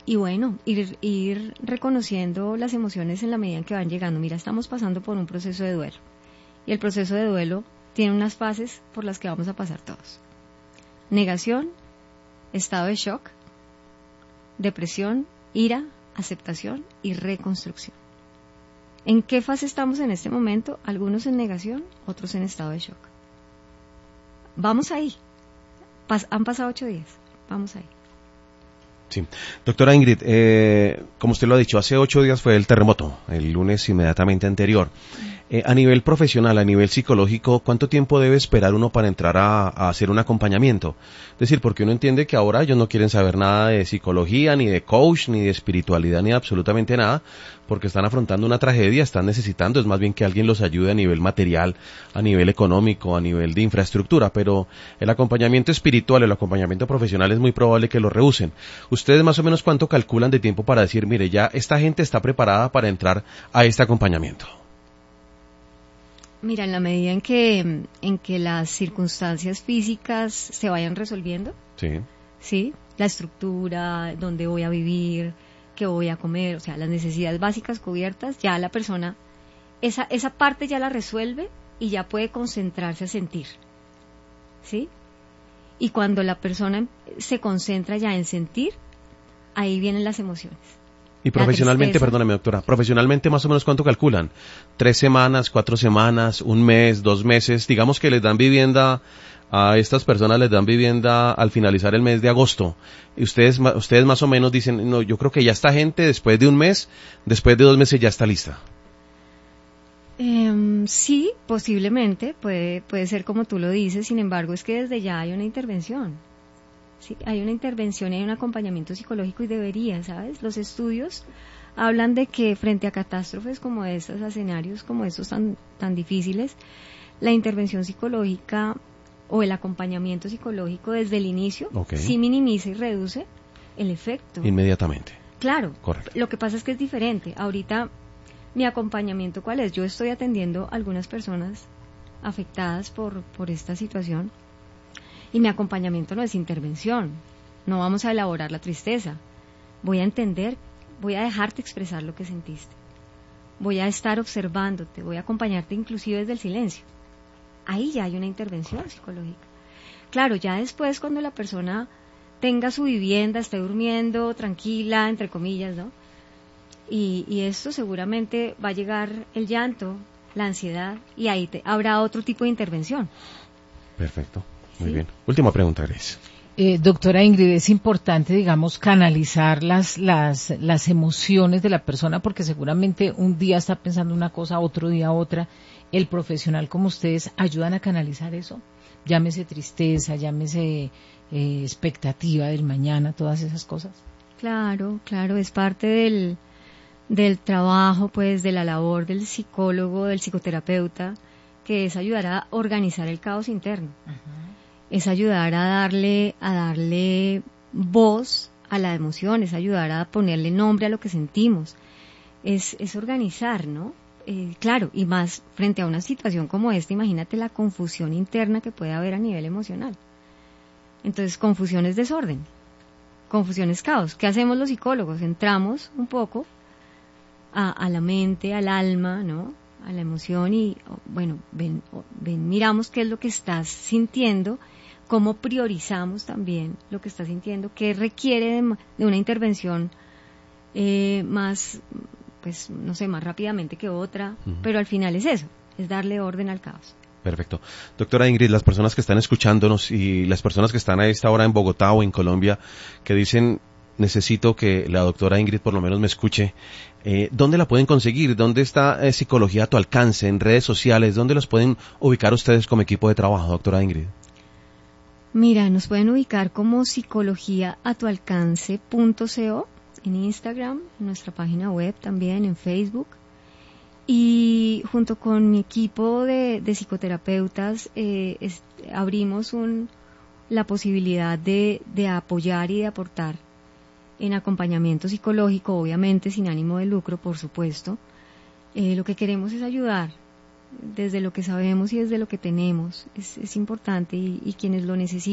Y bueno, ir reconociendo las emociones en la medida en que van llegando. Mira, estamos pasando por un proceso de duelo. Y el proceso de duelo tiene unas fases por las que vamos a pasar todos. Negación, estado de shock, depresión, ira, aceptación y reconstrucción. ¿En qué fase estamos en este momento? Algunos en negación, otros en estado de shock. Vamos ahí. Han pasado 8 días. Vamos ahí. Sí. Doctora Ingrid, como usted lo ha dicho, hace 8 días fue el terremoto, el lunes inmediatamente anterior. A nivel profesional, a nivel psicológico, ¿cuánto tiempo debe esperar uno para entrar a hacer un acompañamiento? Es decir, porque uno entiende que ahora ellos no quieren saber nada de psicología, ni de coach, ni de espiritualidad, ni de absolutamente nada, porque están afrontando una tragedia, están necesitando, es más bien que alguien los ayude a nivel material, a nivel económico, a nivel de infraestructura, pero el acompañamiento espiritual, el acompañamiento profesional es muy probable que lo rehúsen. ¿Ustedes más o menos cuánto calculan de tiempo para decir, mire, ya esta gente está preparada para entrar a este acompañamiento? Mira, en la medida en que las circunstancias físicas se vayan resolviendo, sí, la estructura, dónde voy a vivir, qué voy a comer, o sea, las necesidades básicas cubiertas, ya la persona, esa parte ya la resuelve y ya puede concentrarse a sentir, ¿sí? Y cuando la persona se concentra ya en sentir, ahí vienen las emociones. Y profesionalmente, perdóneme doctora, profesionalmente más o menos ¿cuánto calculan? 3 semanas, 4 semanas, 1 mes, 2 meses, digamos que les dan vivienda, a estas personas les dan vivienda al finalizar el mes de agosto. Y ustedes más o menos dicen, no, yo creo que ya esta gente después de 1 mes, después de 2 meses ya está lista. Sí, posiblemente, puede ser como tú lo dices, sin embargo es que desde ya hay una intervención. Sí, hay una intervención y hay un acompañamiento psicológico y debería, ¿sabes? Los estudios hablan de que frente a catástrofes como estas, a escenarios como estos tan difíciles, la intervención psicológica o el acompañamiento psicológico desde el inicio sí minimiza y reduce el efecto. Inmediatamente. Claro. Correcto. Lo que pasa es que es diferente. Ahorita, mi acompañamiento, ¿cuál es? Yo estoy atendiendo a algunas personas afectadas por esta situación. Y mi acompañamiento no es intervención, no vamos a elaborar la tristeza, voy a entender, voy a dejarte expresar lo que sentiste, voy a estar observándote, voy a acompañarte inclusive desde el silencio. Ahí ya hay una intervención psicológica. Claro, ya después cuando la persona tenga su vivienda, esté durmiendo tranquila, entre comillas, ¿no? Y esto seguramente va a llegar el llanto, la ansiedad, y ahí habrá otro tipo de intervención. Perfecto. Muy bien. Última pregunta, Grace. Doctora Ingrid, es importante, digamos, canalizar las emociones de la persona, porque seguramente un día está pensando una cosa, otro día otra. El profesional como ustedes ayudan a canalizar eso. Llámese tristeza, llámese expectativa del mañana, todas esas cosas. Claro, es parte del trabajo, pues, de la labor del psicólogo, del psicoterapeuta, que es ayudar a organizar el caos interno. Uh-huh. Es ayudar a darle voz a la emoción, es ayudar a ponerle nombre a lo que sentimos, es organizar, ¿no? Claro, y más frente a una situación como esta, imagínate la confusión interna que puede haber a nivel emocional. Entonces, confusión es desorden, confusión es caos. ¿Qué hacemos los psicólogos? Entramos un poco a la mente, al alma, ¿no? A la emoción y, bueno, ven, miramos qué es lo que estás sintiendo, cómo priorizamos también lo que estás sintiendo, qué requiere de una intervención más, pues, no sé, más rápidamente que otra, pero al final es eso, es darle orden al caos. Perfecto. Doctora Ingrid, las personas que están escuchándonos y las personas que están a esta hora en Bogotá o en Colombia, que dicen, necesito que la doctora Ingrid por lo menos me escuche, ¿dónde la pueden conseguir? ¿Dónde está Psicología a tu alcance? ¿En redes sociales? ¿Dónde los pueden ubicar ustedes como equipo de trabajo, doctora Ingrid? Mira, nos pueden ubicar como psicologiaatualcance.co en Instagram, en nuestra página web también, en Facebook. Y junto con mi equipo de psicoterapeutas abrimos la posibilidad de apoyar y de aportar en acompañamiento psicológico, obviamente sin ánimo de lucro, por supuesto. Lo que queremos es ayudar desde lo que sabemos y desde lo que tenemos. Es importante y quienes lo necesitan